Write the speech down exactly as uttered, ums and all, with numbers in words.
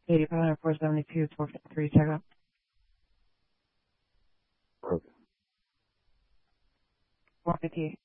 eighty-five hundred, four seventy-two, four fifty-three, check out. Okay. four fifty-eight.